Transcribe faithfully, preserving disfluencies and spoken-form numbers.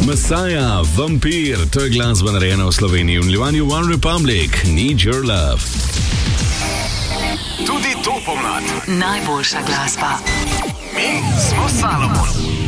Messiah, Vampir, to je glasba narejena v Sloveniji v nadaljevanju One Republic, Need Your Love. Tudi to pomlad. Najboljša glasba. Mi smo Salomon.